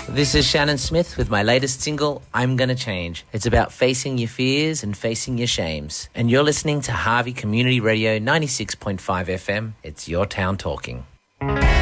This is Shannon Smith with my latest single, I'm Gonna Change. It's about facing your fears and facing your shames. And you're listening to Harvey Community Radio 96.5 FM. It's your town talking.